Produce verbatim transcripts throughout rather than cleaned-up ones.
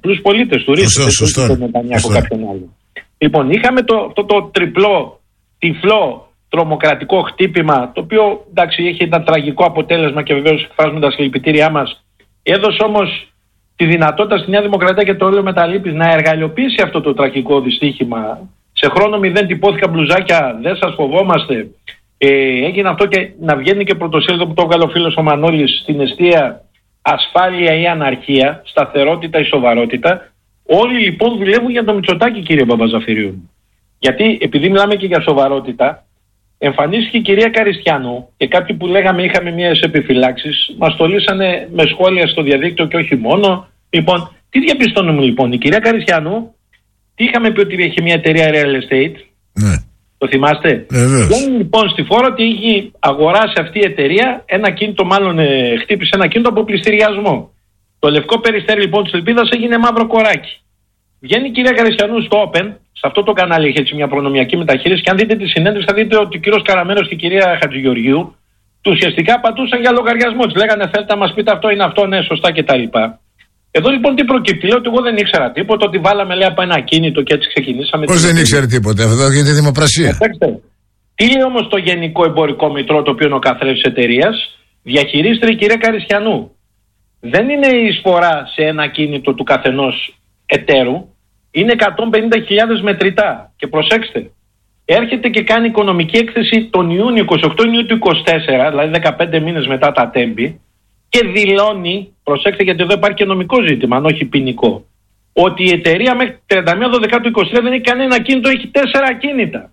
απλούς πολίτες, τουρίστες. Σωστό, Δεν ήταν κάποιον άλλο. Λοιπόν, είχαμε το, το, το τριπλό, τυφλό, τρομοκρατικό χτύπημα, το οποίο εντάξει είχε ένα τραγικό αποτέλεσμα και βεβαίως εκφράζουμε τα συλληπιτήριά μας. Έδωσε όμως τη δυνατότητα στη Νέα Δημοκρατία και το όλο Μεταλήπης να εργαλειοποιήσει αυτό το τραγικό δυστύχημα. Σε χρόνο μηδέν τυπώθηκαν μπλουζάκια, δεν σας φοβόμαστε. Ε, έγινε αυτό και να βγαίνει και πρωτοσέλιδο που το έβγαλε ο φίλος ο Μανώλης στην εστία ασφάλεια ή αναρχία, σταθερότητα ή σοβαρότητα. Όλοι λοιπόν δουλεύουν για το Μητσοτάκη, κύριε Παπαζαφυρίου. Γιατί επειδή μιλάμε και για σοβαρότητα, εμφανίστηκε η κυρία Καριστιανού και κάποιοι που λέγαμε είχαμε μιας επιφυλάξεις, μας το λύσανε με σχόλια στο διαδίκτυο και όχι μόνο. Λοιπόν, τι διαπιστώνουμε λοιπόν, η κυρία Καριστιανού, τι είχαμε πει ότι είχε μια εταιρεία real estate, ναι. Το θυμάστε. Βγαίνει λοιπόν στη φόρα ότι είχε αγοράσει αυτή η εταιρεία ένα κίνητο, μάλλον ε, χτύπησε ένα κίνητο από πληστηριασμό. Το λευκό περιστέρι λοιπόν της Ελπίδας έγινε μαύρο κοράκι. Βγαίνει η κυρία Καριστιανού στο Open, σε αυτό το κανάλι έχει έτσι μια προνομιακή μεταχείριση και αν δείτε τη συνέντευξη θα δείτε ότι ο κύριος Καραμένος και η κυρία Χατζηγεωργίου του ουσιαστικά πατούσαν για λογαριασμό. Τους λέγανε θέλετε να μας πείτε αυτό είναι αυτό, ναι σωστά κτλ. Εδώ λοιπόν τι προκύπτει, λέω ότι εγώ δεν ήξερα τίποτα, ότι βάλαμε λέει από ένα κίνητο και έτσι ξεκινήσαμε. Πώς δεν ήξερε τίποτα, αυτό γίνεται δημοπρασία. Κοιτάξτε, τι λέει όμως το Γενικό Εμπορικό Μητρό, το οποίο είναι ο καθρέφτης εταιρείας, διαχειρίστρια η κυρία Καριστιανού. Δεν είναι η εισφορά σε ένα κίνητο του καθενός εταίρου, είναι εκατόν πενήντα χιλιάδες μετρητά. Και προσέξτε, έρχεται και κάνει οικονομική έκθεση τον Ιούνιο, εικοστή όγδοη Ιουνίου του είκοσι τέσσερα, δηλαδή δεκαπέντε μήνες μετά τα τέμπη, και δηλώνει, προσέξτε γιατί εδώ υπάρχει και νομικό ζήτημα, αν όχι ποινικό, ότι η εταιρεία μέχρι τριάντα μία Δεκεμβρίου του είκοσι τρία δεν έχει κανένα κίνητο, έχει τέσσερα κίνητα.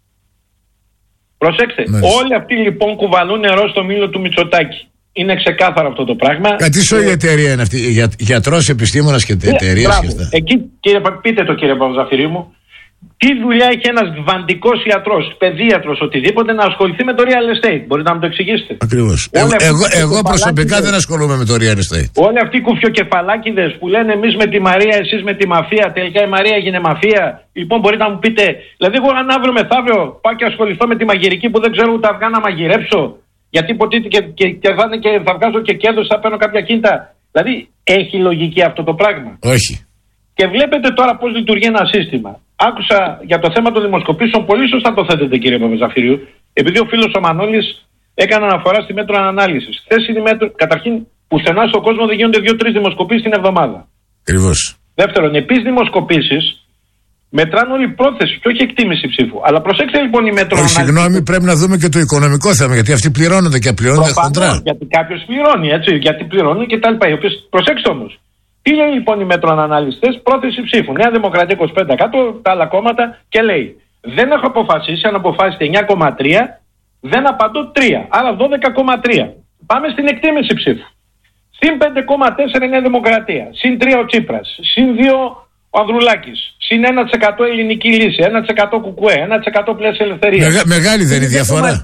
Προσέξτε, μάλιστα. Όλοι αυτοί λοιπόν κουβαλούν νερό στο μήλο του Μητσοτάκη. Είναι ξεκάθαρο αυτό το πράγμα. Κάτι σόγια εταιρεία είναι αυτή, για, γιατρός, επιστήμονας και εταιρείες και αυτά. Εκεί, κύριε, πείτε το κύριε Παπαζαφυρίου μου, τι δουλειά έχει ένας γβαντικός ιατρός, παιδίατρος, οτιδήποτε να ασχοληθεί με το real estate? Μπορείτε να μου το εξηγήσετε? Ακριβώς. Εγώ, εγώ, εγώ προσωπικά δεν ασχολούμαι με το real estate. Όλοι αυτοί οι κουφιοκεφαλάκιδες που λένε εμείς με τη Μαρία, εσείς με τη μαφία, τελικά η Μαρία έγινε μαφία. Λοιπόν, μπορείτε να μου πείτε, δηλαδή, εγώ αν αύριο μεθαύριο πάω και ασχοληθώ με τη μαγειρική που δεν ξέρω ούτε αυγά να μαγειρέψω, γιατί υποτίθεται και, και, και, θα, και θα βγάζω και κέρδος, θα παίρνω κάποια κίνητα. Δηλαδή, έχει λογική αυτό το πράγμα? Όχι. Και βλέπετε τώρα πώς λειτουργεί ένα σύστημα. Άκουσα για το θέμα των δημοσκοπήσεων, πολύ σωστά το θέτετε κύριε Παπαζαφυρίου, επειδή ο φίλος ο Μανώλης έκανε αναφορά στη μέτρο ανάλυσης. Χθες είναι μέτρο, καταρχήν πουθενά στον κόσμο δεν γίνονται δύο-τρεις δημοσκοπήσεις την εβδομάδα. Ακριβώς. Δεύτερον, επίσης δημοσκοπήσεις μετράνε όλη πρόθεση και όχι εκτίμηση ψήφου. Αλλά προσέξτε λοιπόν η μέτρο ανάλυση. Συγγνώμη, πρέπει να δούμε και το οικονομικό θέμα, γιατί αυτοί πληρώνονται και πληρώνονται χοντρά. Γιατί κάποιος πληρώνει, έτσι, γιατί πληρώνει και τα λοιπά. Προσέξτε όμως. Τι λέει λοιπόν οι μέτροαναλύστες? Πρόθεση ψήφου. Νέα Δημοκρατία είκοσι πέντε τοις εκατό, τα άλλα κόμματα, και λέει δεν έχω αποφασίσει, αν αποφάσιστε εννιά κόμμα τρία, δεν απαντώ τρία, άρα δώδεκα κόμμα τρία. Πάμε στην εκτίμηση ψήφου. Συν πέντε κόμμα τέσσερα η Νέα Δημοκρατία, συν τρία ο Τσίπρας, συν δύο ο Ανδρουλάκης, συν ένα τοις εκατό ελληνική λύση, ένα τοις εκατό κουκουέ, ένα τοις εκατό πλαίσια ελευθερία. Μεγα, μεγάλη δεν είναι η διαφορά.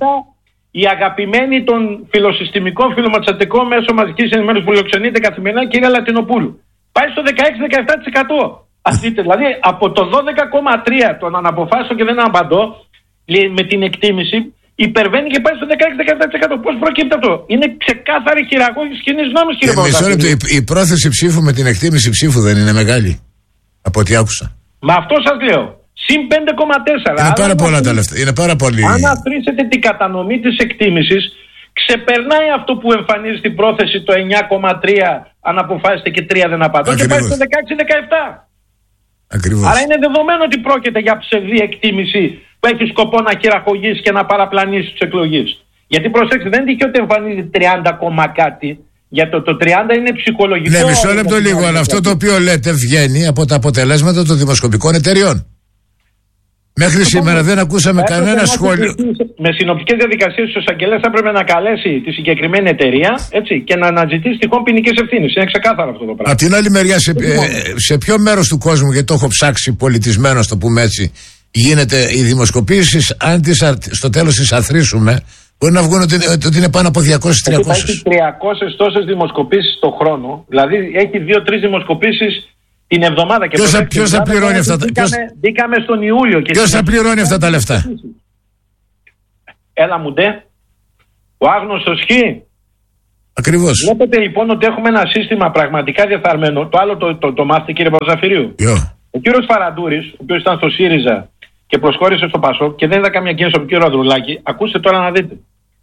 Η αγαπημένη των φιλοσυστημικών φιλοματσατικών μέσω μαζικής ενημέρωσης που φιλοξενείται καθημερινά, κυρία Λατινοπούλου. Πάει στο δεκαέξι με δεκαεπτά τοις εκατό. Ας δείτε, δηλαδή από το δώδεκα κόμμα τρία των αναποφάσεων και δεν απαντώ, με την εκτίμηση, υπερβαίνει και πάει στο δεκαέξι με δεκαεπτά τοις εκατό. Πώς προκύπτει αυτό? Είναι ξεκάθαρη χειραγώγηση κοινής νόμης, κύριε Παπαδάκη. Η, η πρόθεση ψήφου με την εκτίμηση ψήφου δεν είναι μεγάλη, από ό,τι άκουσα. Μα αυτό σας λέω. Συν πέντε κόμμα τέσσερα. Είναι πάρα πολλά τα λεφτά. Είναι πάρα πολύ. Αν αφρίσετε την κατανομή της εκτίμησης, ξεπερνάει αυτό που εμφανίζει στην πρόθεση το εννιά κόμμα τρία αν αποφάσιστε και τρία δεν απαντώ, και πάει στο δεκαέξι δεκαεπτά. Ακριβώς. Άρα είναι δεδομένο ότι πρόκειται για ψευδή εκτίμηση που έχει σκοπό να χειραγωγήσει και να παραπλανήσει τους εκλογείς. Γιατί προσέξτε, δεν είναι τυχαίο ότι εμφανίζει τριάντα κόμμα κάτι. Για το, το τριάντα είναι ψυχολογικό. Ναι, μισό λεπτό λίγο, αλλά αυτό το οποίο λέτε βγαίνει από τα αποτελέσματα των δημοσκοπικών εταιριών. Μέχρι σήμερα δεν ακούσαμε κανένα σχόλιο. Με συνοπτικές διαδικασίες ο εισαγγελέας θα πρέπει να καλέσει τη συγκεκριμένη εταιρεία, έτσι, και να αναζητήσει τυχόν ποινικές ευθύνες. Είναι ξεκάθαρο αυτό το πράγμα. Απ' την άλλη μεριά, σε, ε, σε ποιο μέρος του κόσμου, γιατί το έχω ψάξει πολιτισμένο, το πούμε έτσι, γίνεται οι δημοσκοπήσεις, αν τις, στο τέλος τις αθροίσουμε, μπορεί να βγουν ότι, ότι είναι πάνω από διακόσιες με τριακόσιες. Έχει τριακόσιες τόσες δημοσκοπήσεις το χρόνο. Δηλαδή έχει δύο-τρεις δημοσκοπήσεις την εβδομάδα. Και ποιος θα, ποιος θα πληρώνει αυτά τα λεφτά? Μπήκαμε στον Ιούλιο. Και ποιος θα πληρώνει αυτά τα λεφτά? Έλα μου ντε. Ο άγνωστος Χ. Ακριβώς. Βλέπετε λοιπόν ότι έχουμε ένα σύστημα πραγματικά διεφθαρμένο. Το άλλο το, το, το μάθετε, κύριε Παπαζαφυρίου. Yeah. Ο κύριος Φαραντούρης, ο οποίος ήταν στο ΣΥΡΙΖΑ και προσχώρησε στο ΠΑΣΟΚ και δεν είδα καμία κίνηση από τον κύριο Ανδρουλάκη, ακούστε τώρα να δείτε.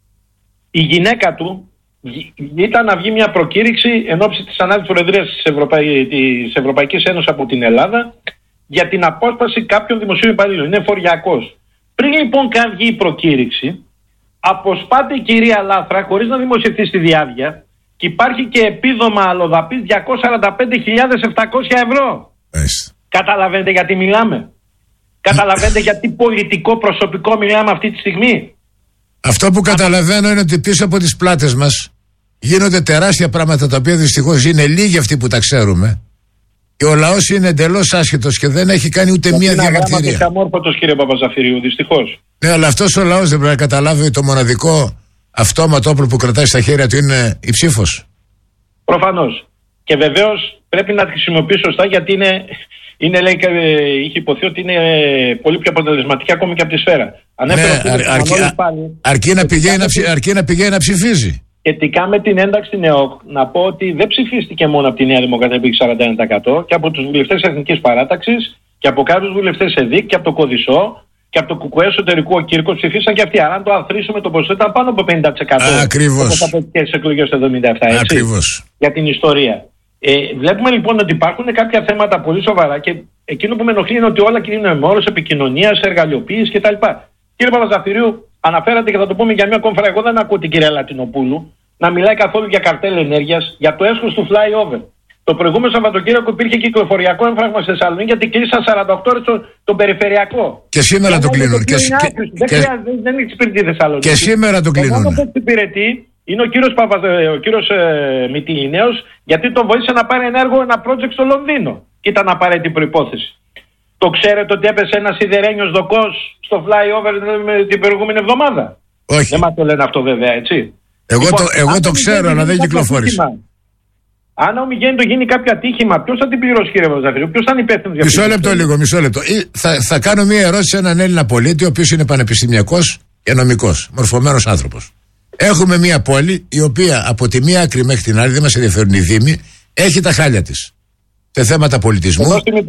Η γυναίκα του ήταν να βγει μια προκήρυξη εν ώψη της ανάλυσης προεδρίας της, Ευρωπαϊ... της Ευρωπαϊκής Ένωσης από την Ελλάδα για την απόσπαση κάποιων δημοσίων υπαλλήλων. Είναι φοριακός. Πριν λοιπόν καν βγει η προκήρυξη, αποσπάται η κυρία Λάθρα χωρίς να δημοσιευθεί στη διάβια και υπάρχει και επίδομα αλλοδαπής διακόσιες σαράντα πέντε χιλιάδες επτακόσια ευρώ. Έστε. Καταλαβαίνετε γιατί μιλάμε. Καταλαβαίνετε γιατί πολιτικό προσωπικό μιλάμε αυτή τη στιγμή. Αυτό που καταλαβαίνω είναι ότι πίσω από τις πλάτες μας γίνονται τεράστια πράγματα τα οποία δυστυχώς είναι λίγοι αυτοί που τα ξέρουμε και ο λαός είναι εντελώς άσχετος και δεν έχει κάνει ούτε μία διαμαρτυρία. Είναι αμόρφωτος, κύριε Παπαζαφυρίου, δυστυχώς. Ναι, αλλά αυτός ο λαός δεν πρέπει να καταλάβει ότι το μοναδικό αυτόματο όπλο που κρατάει στα χέρια του είναι η ψήφος. Προφανώς. Και βεβαίως πρέπει να τη χρησιμοποιήσει σωστά γιατί είναι... Είναι, λέει, είχε υποθεί ότι είναι πολύ πιο αποτελεσματική ακόμη και από τη σφαίρα. Ναι, αρ, αρκεί, πάλι, αρκεί, να πηγαίνει να ψη, αρκεί να πηγαίνει να ψηφίζει. Σχετικά με την ένταξη στην ΕΟΚ, να πω ότι δεν ψηφίστηκε μόνο από τη Νέα Δημοκρατία που είχε σαράντα ένα τοις εκατό και από τους βουλευτές Εθνικής Παράταξης και από κάποιους βουλευτές ΕΔΙΚ και από το Κωδισό και από το ΚΚΕ εσωτερικού ο Κύρκος ψηφίσαν και αυτοί. Άρα, αν το αθροίσουμε το ποσοστό ήταν πάνω από πενήντα τοις εκατό. Ακριβώς. Όπως από τις εκλογές του εβδομήντα επτά. Έτσι, ακριβώς. Για την ιστορία. Ε, βλέπουμε λοιπόν ότι υπάρχουν κάποια θέματα πολύ σοβαρά και εκείνο που με ενοχλεί είναι ότι όλα κινούνται με όρους επικοινωνίας, εργαλειοποίησης κτλ. Κύριε Παπαζαφυρίου, αναφέρατε και θα το πούμε για μια ακόμη φορά. Εγώ δεν ακούω την κυρία Λατινοπούλου να μιλάει καθόλου για καρτέλ ενέργειας, για το έσχος του flyover. Το προηγούμενο Σαββατοκύριακο υπήρχε κυκλοφοριακό έμφραγμα στη Θεσσαλονίκη γιατί κλείσαν σαράντα οκτώ ώρες τον το περιφερειακό. Και σήμερα και το κλείνουν. Και, και, δεν δεν εξυπηρετεί η Θεσσαλονίκη. Και σήμερα το κλείνουν. Το μόνο που εξυπηρετεί είναι ο κύριος, Παπα, ο κύριος ε, Μυτιληναίος, γιατί τον βοήθησε να πάρει ένα έργο, ένα project στο Λονδίνο. Και ήταν απαραίτητη προϋπόθεση. Το ξέρετε ότι έπεσε ένας σιδερένιος δοκός στο flyover την προηγούμενη εβδομάδα? Όχι. Δεν μας το λένε αυτό βέβαια, έτσι. Εγώ λοιπόν, το, εγώ το ξέρω, αλλά δεν κυκλοφόρησε. Αν ομιγέννητο γίνει κάποιο ατύχημα, ποιος θα την πληρώσει, κύριε Παπαζαφυρίου? Ποιος θα είναι υπεύθυνος για αυτό? Μισό λεπτό λίγο, μισό λεπτό. Θα, θα κάνω μία ερώτηση σε έναν Έλληνα πολίτη, ο οποίος είναι πανεπιστημιακός και νομικός, μορφωμένος άνθρωπος. Έχουμε μία πόλη η οποία από τη μία άκρη μέχρι την άλλη, δεν μας ενδιαφέρουν οι δήμοι, έχει τα χάλια της. Σε θέματα πολιτισμού.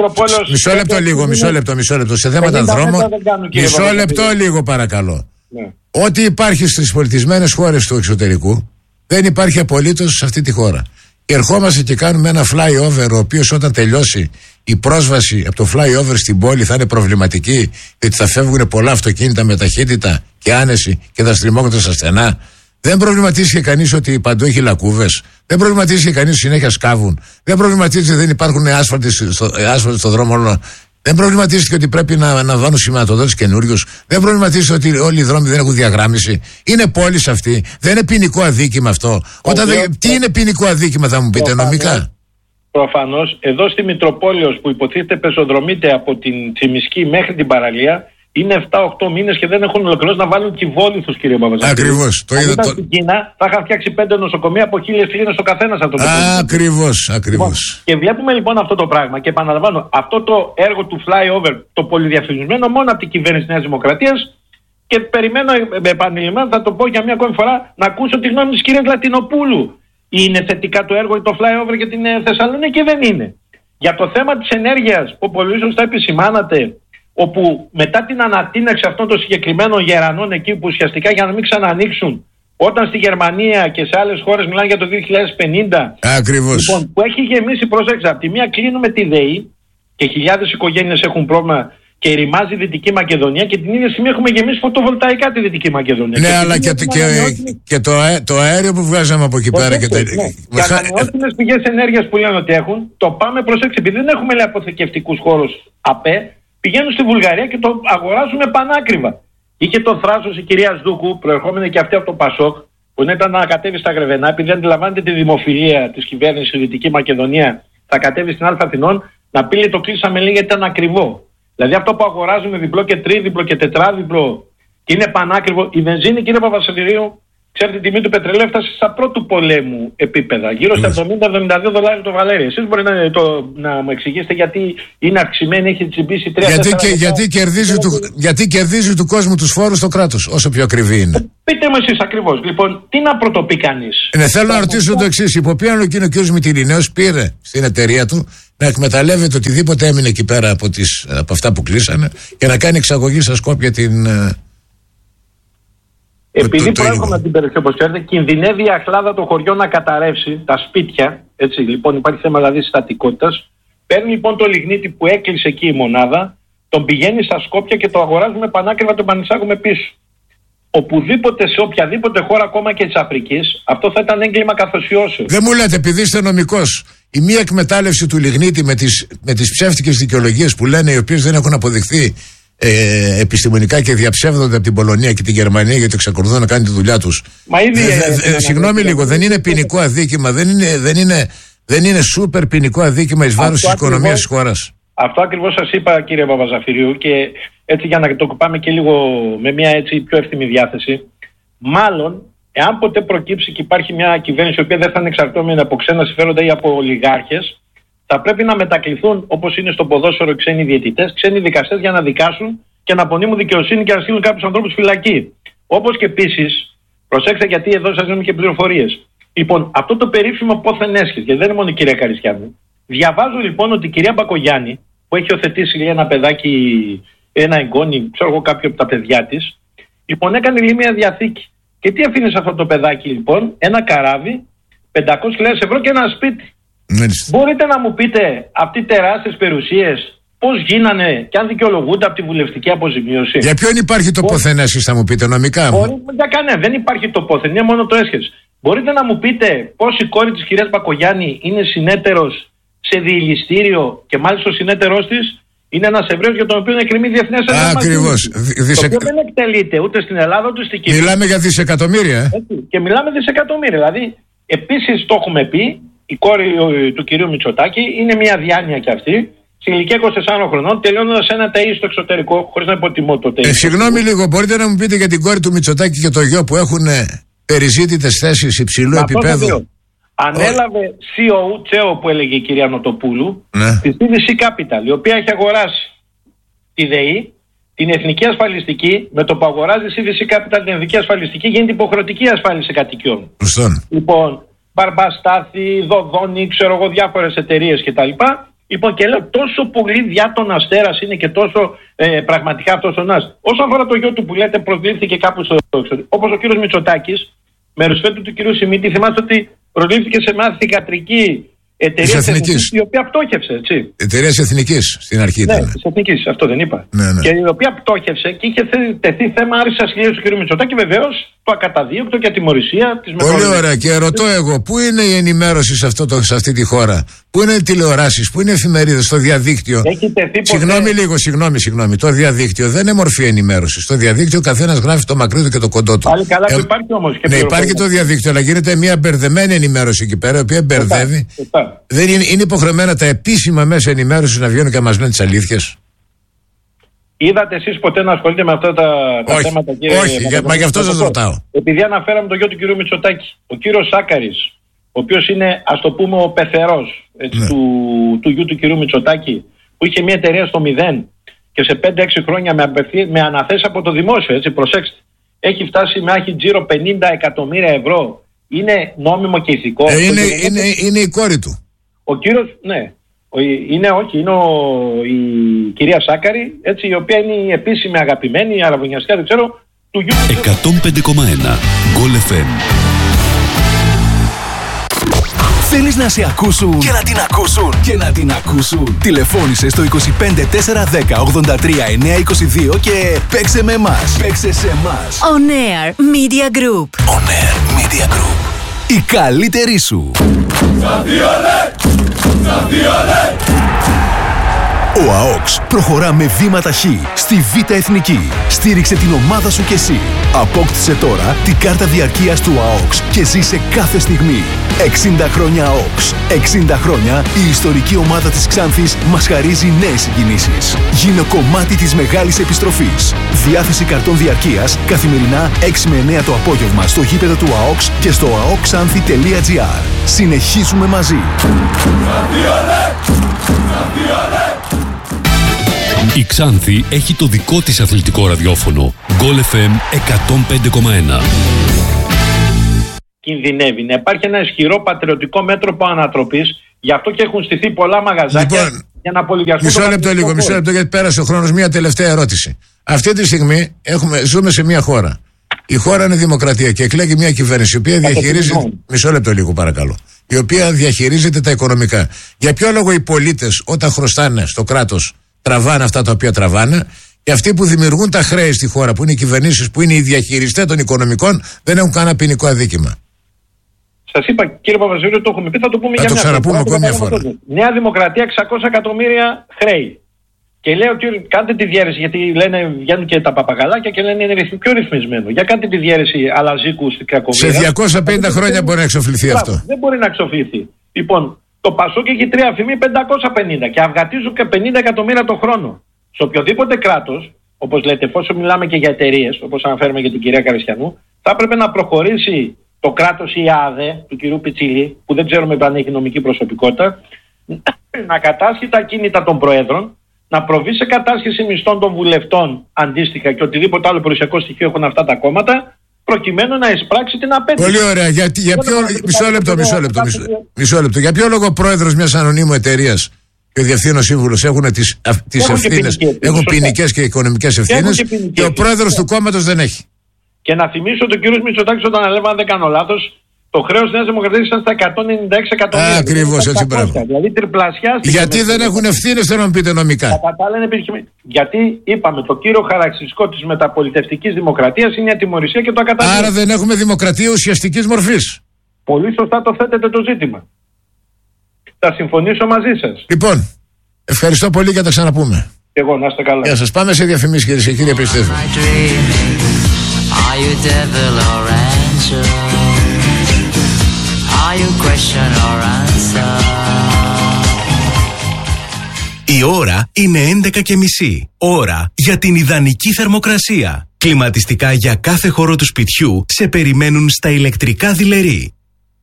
Μισό λεπτό λίγο, μισό λεπτό, μισό λεπτό. Σε θέματα δρόμων. Μισό λεπτό λίγο, παρακαλώ. Ναι. Ό,τι υπάρχει στις πολιτισμένες χώρες του εξωτερικού δεν υπάρχει απολύτως σε αυτή τη χώρα. Και ερχόμαστε και κάνουμε ένα flyover, ο οποίος όταν τελειώσει η πρόσβαση από το flyover στην πόλη θα είναι προβληματική, διότι θα φεύγουν πολλά αυτοκίνητα με ταχύτητα και άνεση και θα στριμώγονται στα στενά. Δεν προβληματίστηκε κανείς ότι παντού έχει λακκούβες. Δεν προβληματίστηκε κανείς ότι συνέχεια σκάβουν. Δεν προβληματίστηκε ότι δεν υπάρχουν άσφαλτοι στο, στο δρόμο όλο. Δεν προβληματίστηκε ότι πρέπει να, να βάλουν σηματοδότες καινούριους. Δεν προβληματίστηκε ότι όλοι οι δρόμοι δεν έχουν διαγράμμιση. Είναι πόλης αυτή. Δεν είναι ποινικό αδίκημα αυτό. Όταν δεν, τι είναι ποινικό αδίκημα, θα μου πείτε, νομικά? Προφανώς, εδώ στη Μητροπόλεως που υποτίθεται πεζοδρομείται από την Τσιμισκή μέχρι την παραλία, είναι επτά οκτώ μήνες και δεν έχουν ολοκληρώσει να βάλουν κυβόληθους, κύριε Παπαζαφυρίου. Ακριβώς. Το είδα. Το... Στην Κίνα θα είχαν φτιάξει πέντε νοσοκομεία από χίλιες κλίνες ο καθένας από το Ακριβώς, ακριβώς. Και βλέπουμε λοιπόν αυτό το πράγμα. Και επαναλαμβάνω, αυτό το έργο του flyover, το πολυδιαφημισμένο μόνο από την κυβέρνηση της Νέας Δημοκρατίας. Και περιμένω επανειλημμένα, θα το πω για μια ακόμη φορά, να ακούσω τη γνώμη της κυρίας Λατινοπούλου. Είναι θετικά το έργο το flyover για την Θεσσαλονίκη και δεν είναι? Για το θέμα της ενέργειας, που πολύ σωστά επισημάνατε, όπου μετά την ανατείναξη αυτών των συγκεκριμένων γερανών εκεί που ουσιαστικά για να μην ξανανοίξουν, όταν στη Γερμανία και σε άλλες χώρες μιλάνε για το δύο χιλιάδες πενήντα. Ακριβώς. Λοιπόν, που έχει γεμίσει, πρόσεξε, από τη μία κλείνουμε τη ΔΕΗ και χιλιάδες οικογένειες έχουν πρόβλημα και ρημάζει η Δυτική Μακεδονία και την ίδια στιγμή έχουμε γεμίσει φωτοβολταϊκά τη Δυτική Μακεδονία. Ναι, και αλλά και, και, και, και το, το αέριο που βγάζαμε από εκεί πέρα. Και τα... ναι. Και ανανεώσιμες πηγές ενέργειας που λένε ότι έχουν, το πάμε, προσέξτε, επειδή δεν έχουμε λέει αποθηκευτικούς χώρους ΑΠΕ, πηγαίνουν στη Βουλγαρία και το αγοράζουμε πανάκριβα. Είχε το θράσος η κυρία Σδούκου, προερχόμενη και αυτή από το ΠΑΣΟΚ, που ήταν να κατέβει στα Γρεβενά, επειδή αντιλαμβάνεται τη δημοφιλία της κυβέρνησης στη Δυτική Μακεδονία, θα κατέβει στην Α' Αθηνών, να πει το κλείσαμε λέει γιατί ήταν ακριβό. Δηλαδή αυτό που αγοράζουμε διπλό και τρίδιπλο και τετράδιπλο και είναι πανάκριβο. Η βενζίνη, κύριε Παπαζαφυρίου, ξέρετε, η τιμή του πετρελαίου έφτασε στα πρώτου πολέμου επίπεδα. Γύρω στα εβδομήντα με εβδομήντα δύο δολάρια το βαλέρι. Εσείς μπορείτε να, το, να μου εξηγήσετε γιατί είναι αυξημένη, έχει τσιμπήσει τρία γιατί, και, γιατί, κερδίζει του, γιατί κερδίζει του κόσμου τους φόρους το κράτος, όσο πιο ακριβή είναι. Πείτε μου εσείς ακριβώς. Λοιπόν, τι να πρωτοπεί κανείς. Ναι, θέλω να ρωτήσω το εξής. Υπό ποιον εκείνο ο κ. Μητυλινέος πήρε στην εταιρεία του να εκμεταλλεύεται οτιδήποτε έμεινε εκεί πέρα από, τις, από αυτά που κλείσανε και να κάνει εξαγωγή στα Σκόπια την. Επειδή προέρχομαι από την περιοχή, όπως ξέρετε, κινδυνεύει η αχλάδα των χωριών να καταρρεύσει, τα σπίτια. Έτσι, λοιπόν, υπάρχει θέμα δηλαδή συστατικότητας. Παίρνει λοιπόν το λιγνίτη που έκλεισε εκεί η μονάδα, τον πηγαίνει στα Σκόπια και το αγοράζουμε πανάκριβα, τον πανισάγουμε πίσω. Οπουδήποτε, σε οποιαδήποτε χώρα, ακόμα και της Αφρικής, αυτό θα ήταν έγκλημα καθοσιώσεως. Δεν μου λέτε, επειδή είστε νομικός, η μία εκμετάλλευση του λιγνίτη με τις, με τις ψεύτικες δικαιολογίες που λένε, οι οποίες δεν έχουν αποδειχθεί ε, επιστημονικά και διαψεύδονται από την Πολωνία και την Γερμανία γιατί εξακολουθούν να κάνουν τη δουλειά τους. Μα ήδη. Ε, ε, ε, συγγνώμη λίγο, δεν είναι ποινικό αδίκημα, δεν είναι, δεν είναι, δεν είναι σούπερ ποινικό αδίκημα εις βάρος της οικονομίας της χώρας. Αυτό ακριβώς σας είπα, κύριε Παπαζαφυρίου, και έτσι για να το πάμε και λίγο με μια έτσι πιο εύθυμη διάθεση. Μάλλον, εάν ποτέ προκύψει και υπάρχει μια κυβέρνηση η οποία δεν θα είναι εξαρτώμενη από ξένα συμφέροντα ή από ολιγάρχες, θα πρέπει να μετακληθούν, όπως είναι στο ποδόσφαιρο, ξένοι διαιτητές, ξένοι δικαστές για να δικάσουν και να απονείμουν δικαιοσύνη και να στείλουν κάποιους ανθρώπους φυλακή. Όπως και επίσης, προσέξτε γιατί εδώ σας δίνουμε και πληροφορίες. Λοιπόν, αυτό το περίφημο πόθεν έσχες, γιατί δεν είναι μόνο η κυρία Καριστιάνου. Διαβάζω λοιπόν ότι η κυρία Μπακογιάννη, που έχει οθετήσει ένα παιδάκι, ένα εγγόνι, ξέρω εγώ, κάποιο από τα παιδιά της, λοιπόν έκανε λέει μια διαθήκη. Και τι αφήνει σε αυτό το παιδάκι λοιπόν? Ένα καράβι, πεντακόσιες χιλιάδες ευρώ και ένα σπίτι. Μάλιστα. Μπορείτε να μου πείτε αυτοί οι τεράστιες περιουσίες πώς γίνανε και αν δικαιολογούνται από τη βουλευτική αποζημίωση? Για ποιον υπάρχει το πόθεν έσχες, θα μου πείτε, νομικά? Μπορεί, για κανένα, δεν υπάρχει το πόθεν, είναι μόνο το έσχες. Μπορείτε να μου πείτε πώς η κόρη της κυρίας Μπακογιάννη είναι συνέτερος σε διηλιστήριο και μάλιστα ο συνέτερός της είναι ένας Εβραίος για τον οποίο είναι κρυμμή διεθνές ένωμα. Ακριβώς. Δισεκ... Το οποίο δεν εκτελείται ούτε στην Ελλάδα ούτε στην Κύπρο. Μιλάμε για δισεκατομμύρια. Ε? Έτσι. Και μιλάμε δισεκατομμύρια. Δηλαδή, επίσης το έχουμε πει, η κόρη του κυρίου Μητσοτάκη είναι μια διάνοια κι αυτή, σε ηλικία είκοσι τεσσάρων χρονών, τελειώνοντας ένα ΤΕΙ στο εξωτερικό, χωρίς να υποτιμώ το ΤΕΙ. Ε, συγγνώμη λίγο, μπορείτε να μου πείτε για την κόρη του Μητσοτάκη και το γιο που έχουν περιζήτητες θέσεις υψηλού επίπεδου? Ανέλαβε σι ι ο, τσέο που έλεγε η κυρία Νοτοπούλου, ναι, τη σι βι σι Capital, η οποία έχει αγοράσει τη ΔΕΗ, την Εθνική Ασφαλιστική. Με το που αγοράζει η σι βι σι Capital την Εθνική Ασφαλιστική, γίνεται υποχρεωτική ασφάλιση κατοικιών. Σωστόν. Λοιπόν, Μπαρμπαστάθη, Δοδόνη, ξέρω εγώ, διάφορες εταιρείες κτλ. Λοιπόν, και λέω τόσο πολύ διά τον αστέρας είναι και τόσο ε, πραγματικά αυτός ο Νας. Όσον αφορά το γιο του που λέτε προσλήφθηκε κάπου στο εξωτερικό, όπως ο κύριος Μητσοτάκης, μεροσφέτου του κυρίου Σιμίτη, θυμάστε ότι προσλήφθηκε σε μια θυγατρική εταιρεία εθνικής, η οποία πτώχευσε, έτσι. Εταιρεία Εθνικής στην αρχή ήταν. Ναι, της Εθνικής, αυτό δεν είπα. Ναι, ναι. Και η οποία πτώχευσε και είχε τεθεί θέμα άρσης ασυλίας του κ. Μητσοτάκη, βεβαίως το ακαταδίωκτο και ατιμωρησία της Πολύ ωραία. Και ρωτώ εγώ, πού είναι η ενημέρωση σε, αυτό το, σε αυτή τη χώρα? Πού είναι οι τηλεοράσεις, πού είναι οι εφημερίδες, στο διαδίκτυο? Έχει τεθεί συγγνώμη ποτέ... λίγο, συγγνώμη, συγγνώμη. Το διαδίκτυο δεν είναι μορφή ενημέρωσης. Στο διαδίκτυο ο καθένας γράφει το μακρύ του και το κοντό του. Πάλι καλά, ε, που υπάρχει όμως και ναι, υπάρχει το διαδίκτυο, αλλά γίνεται μια μπερδεμένη ενημέρωση εκεί πέρα, η οποία μπερδεύει. Δεν είναι, είναι υποχρεωμένα τα επίσημα μέσα ενημέρωσης να βγαίνουν και να μας λένε τις αλήθειες? Είδατε εσείς ποτέ να ασχολείτε με αυτά τα, τα όχι, θέματα, κύριε? Όχι, για, μα γι' αυτό σας ρωτάω. Επειδή αναφέραμε τον γιο του κυρίου Μητσοτάκη, ο κύριος Σάκαρης, ο οποίος είναι, ας το πούμε, ο πεθερός έτσι, ναι, του, του γιου του κυρίου Μητσοτάκη, που είχε μια εταιρεία στο μηδέν και σε πέντε έξι χρόνια με, απευθύ, με αναθέσει από το δημόσιο, έτσι, προσέξτε, έχει φτάσει με άχι τζίρο πενήντα εκατομμύρια ευρώ. Είναι νόμιμο και ηθικό? Ε, είναι, είναι, είναι, είναι η κόρη του. Ο κύριος, ναι. Είναι όχι, είναι ο, η κυρία Σάκαρη, έτσι, η οποία είναι η επίσημη αγαπημένη, η αραβωνιαστικά, δεν ξέρω, του γιου. εκατόν πέντε κόμμα ένα Γκολ εφ εμ. Θέλεις να σε ακούσουν και να την ακούσουν και να την ακούσουν? Τηλεφώνησε στο είκοσι πέντε τέσσερα δέκα ογδόντα τρία εννιακόσια είκοσι δύο και παίξε με εμάς. Παίξε σε εμάς. On Air Media Group. On Air Media Group. Η καλύτερη σου. Ο ΑΟΚΣ προχωρά με βήματα χ στη Β' Εθνική. Στήριξε την ομάδα σου κι εσύ. Απόκτησε τώρα την κάρτα διαρκείας του ΑΟΚΣ και ζήσε κάθε στιγμή. εξήντα χρόνια ΑΟΚΣ. εξήντα χρόνια η ιστορική ομάδα της Ξάνθης μας χαρίζει νέες συγκινήσεις. Γίνε κομμάτι της μεγάλης επιστροφής. Διάθεση καρτών διαρκείας καθημερινά έξι με εννέα το απόγευμα στο γήπεδο του ΑΟΚΣ και στο αοκσάνθη τελεία τζι άρ. Συνεχίζουμε μαζί. Η Ξάνθη έχει το δικό της αθλητικό ραδιόφωνο. Γκολ εφ εμ εκατόν πέντε κόμμα ένα. Κινδυνεύει να υπάρχει ένα ισχυρό πατριωτικό μέτωπο ανατροπής, γι' αυτό και έχουν στηθεί πολλά μαγαζάκια λοιπόν, για να πολυδιαστούν. Μισό λεπτό λίγο, μισό λεπτό γιατί πέρασε ο χρόνος. Μια τελευταία ερώτηση. Αυτή τη στιγμή έχουμε, ζούμε σε μια χώρα. Η χώρα είναι δημοκρατία και εκλέγει μια κυβέρνηση η οποία διαχειρίζεται. Μισό λεπτό λίγο, παρακαλώ. Η οποία διαχειρίζεται τα οικονομικά. Για ποιο λόγο οι πολίτες όταν χρωστάνε στο κράτος τραβάνε αυτά τα οποία τραβάνε, και αυτοί που δημιουργούν τα χρέη στη χώρα, που είναι οι κυβερνήσεις, που είναι οι διαχειριστές των οικονομικών, δεν έχουν κανένα ποινικό αδίκημα. Σας είπα, κύριε Παπαζήριο, το έχουμε πει, θα το πούμε θα για το μια ξαναπούμε ακόμη μια φορά. Νέα Δημοκρατία εξακόσια εκατομμύρια χρέη. Και λέω ότι κάντε τη διαίρεση, γιατί λένε, βγαίνουν και τα παπαγαλάκια και λένε είναι πιο ρυθμισμένο. Για κάντε τη διαίρεση Αλαζίκου στην Κακομοίρα. Σε διακόσια πενήντα χρόνια μπορεί να εξοφληθεί Μπράβο, αυτό. Δεν μπορεί να εξοφληθεί. Λοιπόν, το Πασόκ έχει τρία αφημί πεντακόσια πενήντα και αυγατίζουν και πενήντα εκατομμύρια το χρόνο. Σε οποιοδήποτε κράτος, όπως λέτε, εφόσον μιλάμε και για εταιρείες, όπως αναφέρουμε για την κυρία Καριστιανού, θα έπρεπε να προχωρήσει το κράτος ή η ΑΔΕ του κυρίου Πιτσίλη, που δεν ξέρουμε αν έχει νομική προσωπικότητα, να κατάσχει τα κίνητα των προέδρων, να προβεί σε κατάσχεση μισθών των βουλευτών αντίστοιχα και οτιδήποτε άλλο περιουσιακό στοιχείο έχουν αυτά τα κόμματα, προκειμένου να εισπράξει την απέτηση. Πολύ ωραία. Για, για ποιο, μισό λεπτό, μισό λεπτό, μισό, μισό λεπτό. Για ποιο λόγο ο πρόεδρος μιας ανωνύμου εταιρείας και ο διευθύνων σύμβουλος έχουν τις, τις ευθύνες, έχουν ποινικές και οικονομικές ευθύνες, και, και ο πρόεδρος του κόμματος δεν έχει. Και να θυμίσω ότι ο κύριος Μητσοτάκης όταν ανέλαβε, αν δεν κάνω λάθος, το χρέος της Νέας Δημοκρατίας ήταν στα εκατόν ενενήντα έξι εκατομμύρια. Ακριβώς, έτσι, μπράβο. Δηλαδή τριπλασιάστηκε. Γιατί δεν έχουν ευθύνες, θέλω να μου πείτε νομικά. Γιατί είπαμε, το κύριο χαρακτηριστικό της μεταπολιτευτικής δημοκρατίας είναι η ατιμωρησία και το ακαταγγέλιο. Άρα δεν έχουμε δημοκρατία ουσιαστικής μορφής. Πολύ σωστά το θέτετε το ζήτημα. Θα συμφωνήσω μαζί σας. Λοιπόν, ευχαριστώ πολύ και θα τα ξαναπούμε. Και εγώ, να είστε καλά. Γεια σας. Πάμε σε διαφημίσεις, κυρίες και κύριοι, επιστρέφω. Are you devil or angel? Are you question or answer? Η ώρα είναι έντεκα και μισή. Ώρα για την ιδανική θερμοκρασία. Κλιματιστικά για κάθε χώρο του σπιτιού σε περιμένουν στα ηλεκτρικά Δειλερή.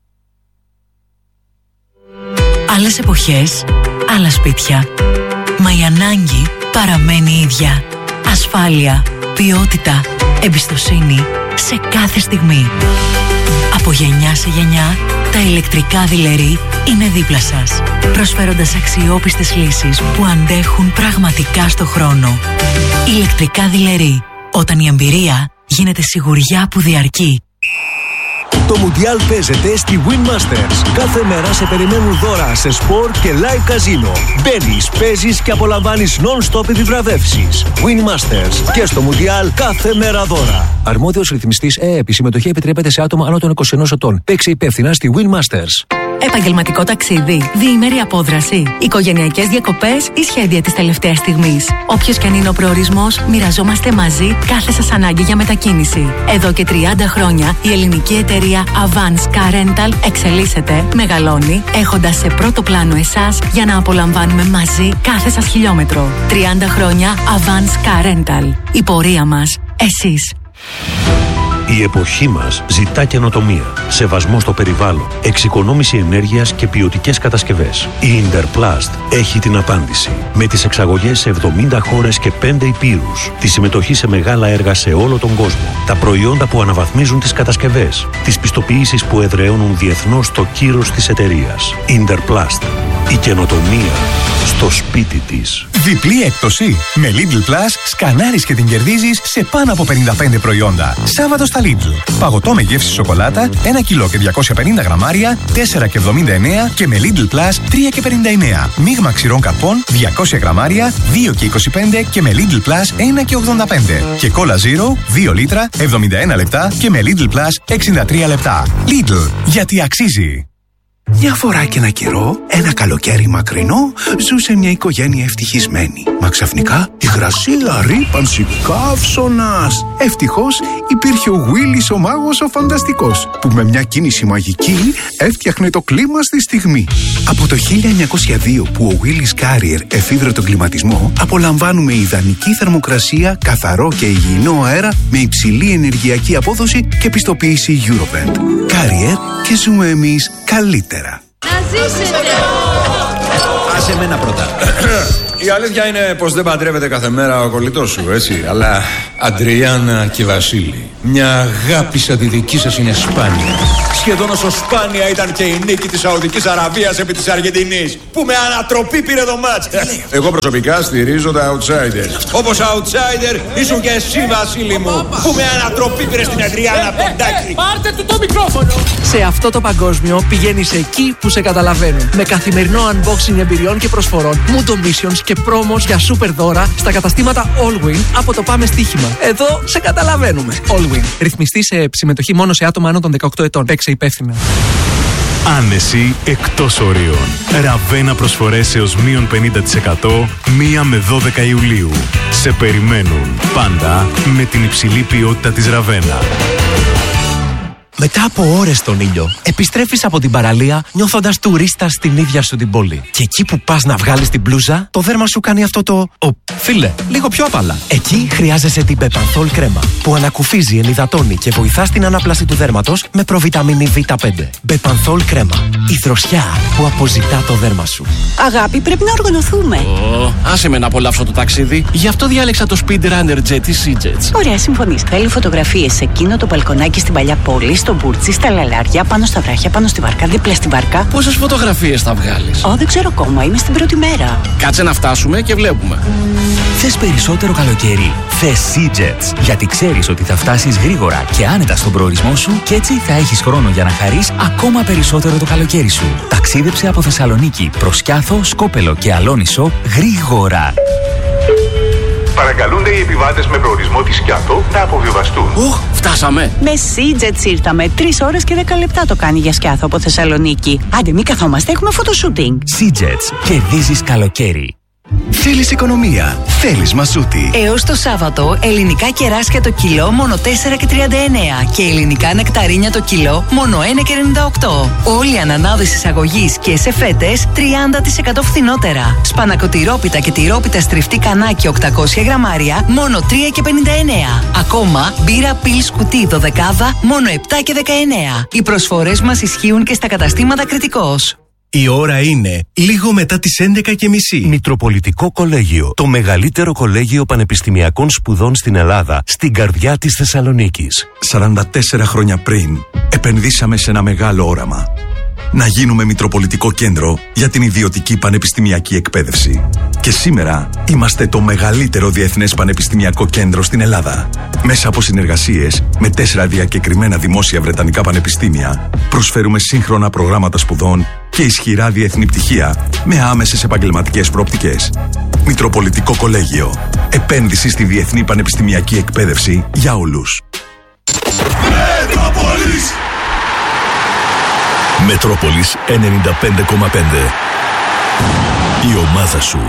Άλλες εποχές, άλλα σπίτια. Μα η ανάγκη παραμένει ίδια. Ασφάλεια, ποιότητα, εμπιστοσύνη σε κάθε στιγμή. Από γενιά σε γενιά, τα ηλεκτρικά Δειλερή είναι δίπλα σας, προσφέροντας αξιόπιστες λύσεις που αντέχουν πραγματικά στο χρόνο. Ηλεκτρικά Δειλερή, όταν η εμπειρία γίνεται σιγουριά που διαρκεί. Το Μουντιάλ παίζεται στη Win Masters. Κάθε μέρα σε περιμένουν δώρα σε σπορ και live καζίνο. Μπαίνεις, παίζεις και απολαμβάνεις non-stop επιβραβεύσεις. Win Masters. Και στο Μουντιάλ κάθε μέρα δώρα. Αρμόδιος ρυθμιστής ΕΕΠ. Η συμμετοχή επιτρέπεται σε άτομα άνω των είκοσι ενός ετών. Παίξε υπεύθυνα στη Win Masters. Επαγγελματικό ταξίδι, διήμερη απόδραση, οικογενειακές διακοπές ή σχέδια της τελευταίας στιγμής. Όποιος και αν είναι ο προορισμός, μοιραζόμαστε μαζί κάθε σας ανάγκη για μετακίνηση. Εδώ και τριάντα χρόνια η ελληνική εταιρεία Avance Car Rental εξελίσσεται, μεγαλώνει, έχοντας σε πρώτο πλάνο εσάς για να απολαμβάνουμε μαζί κάθε σας χιλιόμετρο. τριάντα χρόνια Avance Car Rental. Η πορεία μας, εσείς. Η εποχή μας ζητά καινοτομία, σεβασμό στο περιβάλλον, εξοικονόμηση ενέργειας και ποιοτικές κατασκευές. Η Interplast έχει την απάντηση. Με τις εξαγωγές σε εβδομήντα χώρες και πέντε υπήρους, τη συμμετοχή σε μεγάλα έργα σε όλο τον κόσμο, τα προϊόντα που αναβαθμίζουν τις κατασκευές, τις πιστοποιήσεις που εδραιώνουν διεθνώς το κύρος της εταιρείας. Interplast. Η καινοτομία στο σπίτι της. Διπλή έκπτωση. Με Lidl Plus σκανάρεις και την κερδίζεις σε πάνω από πενήντα πέντε προϊόντα. Σάββατο στα Lidl. Παγωτό με γεύση σοκολάτα, ένα κιλό και διακόσια πενήντα γραμμάρια, τέσσερα και εβδομήντα εννέα και με Lidl Plus τρία και πενήντα εννέα. Μείγμα ξηρών καρπών, διακόσια γραμμάρια, δύο και είκοσι πέντε και με Lidl Plus ένα και ογδόντα πέντε. Και Cola Zero, δύο λίτρα, εβδομήντα ένα λεπτά και με Lidl Plus εξήντα τρία λεπτά. Lidl, γιατί αξίζει. Μια φορά και ένα καιρό, ένα καλοκαίρι μακρινό, ζούσε μια οικογένεια ευτυχισμένη. Μα ξαφνικά, υγρασία, ρύπανση, καύσωνας. Ευτυχώς υπήρχε ο Γουίλις ο μάγος ο φανταστικός, που με μια κίνηση μαγική έφτιαχνε το κλίμα στη στιγμή. Από το χίλια εννιακόσια δύο που ο Willis Carrier εφήβρε τον κλιματισμό, απολαμβάνουμε ιδανική θερμοκρασία, καθαρό και υγιεινό αέρα με υψηλή ενεργειακή απόδοση και πιστοποίηση Eurovent. Carrier, και ζούμε εμείς καλύτερα. Να ζήσετε! Άσε μένα πρώτα. Η αλήθεια είναι πως δεν παντρεύεται κάθε μέρα ο κολλητός σου, έτσι. Αλλά Αντριάννα και Βασίλη, μια αγάπη σαν τη δική σας είναι σπάνια. Σχεδόν όσο σπάνια ήταν και η νίκη της Σαουδικής Αραβίας επί της Αργεντινής, που με ανατροπή πήρε το μάτς. Εγώ προσωπικά στηρίζω τα outsiders. Όπως outsider ήσουν και εσύ, Βασίλη μου, που με ανατροπή πήρε στην Αντριάννα Πεντάκη. Πάρτε του το μικρόφωνο. Σε αυτό το παγκόσμιο πηγαίνεις εκεί που σε καταλαβαίνουν. Με καθημερινό unboxing εμπειριών και προσφορών, Mundo Missions και promos για super δώρα στα καταστήματα Allwin από το Πάμε Στοίχημα. Εδώ σε καταλαβαίνουμε. Allwin. Ρυθμιστή σε συμμετοχή μόνο σε άτομα άνω των δεκαοκτώ ετών. Παίξε υπεύθυνα. Άνεση εκτός ορίων. Ραβένα προσφορές έως μείον πενήντα τοις εκατό μία με δώδεκα Ιουλίου. Σε περιμένουν πάντα με την υψηλή ποιότητα της Ραβένα. Μετά από ώρες στον ήλιο, επιστρέφεις από την παραλία νιώθοντας τουρίστας στην ίδια σου την πόλη. Και εκεί που πας να βγάλεις την μπλούζα, το δέρμα σου κάνει αυτό το «Ο, φίλε, λίγο πιο απαλά». Εκεί χρειάζεσαι την Μπεπανθόλ κρέμα, που ανακουφίζει, ενυδατώνει και βοηθά στην ανάπλαση του δέρματος με προβιταμίνη βι πέντε. Μπεπανθόλ κρέμα, η δροσιά που αποζητά το δέρμα σου. Αγάπη, πρέπει να οργανωθούμε. Oh, άσε με να απολαύσω το ταξίδι. Γι' αυτό διάλεξα το Speedrunner Jet της Seajets. Ωραία, συμφωνείς. Θέλει φωτογραφίες σε εκείνο το μπαλκονάκι στην παλιά πόλη, στο Μπούρτσι, στα λαλάρια, πάνω στα βράχια, πάνω στη βάρκα, δίπλα στη βάρκα. Πόσες φωτογραφίες θα βγάλεις? Ω, δεν ξέρω ακόμα, είμαι στην πρώτη μέρα. Κάτσε να φτάσουμε και βλέπουμε. Θες περισσότερο καλοκαίρι? Θες Seajets, γιατί ξέρεις ότι θα φτάσεις γρήγορα και άνετα στον προορισμό σου και έτσι θα έχεις χρόνο για να χαρείς ακόμα περισσότερο το καλοκαίρι σου. Ταξίδεψε από Θεσσαλονίκη προς Σκιάθο, Σκόπελο και Αλόνισο γρήγορα. Παρακαλούνται οι επιβάτες με προορισμό τη Σκιάθο να αποβιβαστούν. Οχ, φτάσαμε. Με Seajets ήρθαμε. Τρεις ώρες και δέκα λεπτά το κάνει για Σκιάθο από Θεσσαλονίκη. Άντε, μην καθόμαστε, έχουμε φωτοσούτινγκ. Seajets, κερδίζεις καλοκαίρι. Θέλεις οικονομία, θέλεις μαζούτι. Έως το Σάββατο, ελληνικά κεράσια το κιλό μόνο τέσσερα και τριάντα εννέα και ελληνικά νεκταρίνια το κιλό μόνο ένα και ενενήντα οκτώ. Όλοι οι ανανάδες εισαγωγής και σε φέτες τριάντα τοις εκατό φθηνότερα. Σπανακοτηρόπιτα και τυρόπιτα στριφτή κανάκι οκτακόσια γραμμάρια μόνο τρία και πενήντα εννέα. Ακόμα μπύρα πιλς κουτί δωδεκάδα μόνο επτά και δεκαεννέα. Οι προσφορές μας ισχύουν και στα καταστήματα Κρητικός. Η ώρα είναι λίγο μετά τις έντεκα και μισή. Μητροπολιτικό Κολέγιο. Το μεγαλύτερο κολέγιο πανεπιστημιακών σπουδών στην Ελλάδα, στην καρδιά της Θεσσαλονίκης. σαράντα τέσσερα χρόνια πριν, επενδύσαμε σε ένα μεγάλο όραμα. Να γίνουμε Μητροπολιτικό Κέντρο για την ιδιωτική πανεπιστημιακή εκπαίδευση. Και σήμερα είμαστε το μεγαλύτερο διεθνές πανεπιστημιακό κέντρο στην Ελλάδα. Μέσα από συνεργασίες με τέσσερα διακεκριμένα δημόσια βρετανικά πανεπιστήμια, προσφέρουμε σύγχρονα προγράμματα σπουδών και ισχυρά διεθνή πτυχία με άμεσες επαγγελματικές προοπτικές. Μητροπολιτικό Κολέγιο. Επένδυση στη διεθνή πανεπιστημιακή εκπαίδευση για όλους. Μετρόπολης. Μετρόπολης ενενήντα πέντε κόμμα πέντε. Η ομάδα σου.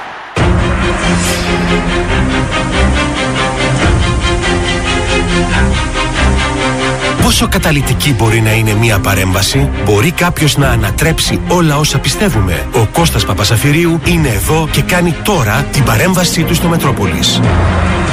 Πόσο καταλυτική μπορεί να είναι μία παρέμβαση? Μπορεί κάποιος να ανατρέψει όλα όσα πιστεύουμε? Ο Κώστας Παπασαφυρίου είναι εδώ και κάνει τώρα την παρέμβασή του στο Μετρόπολης.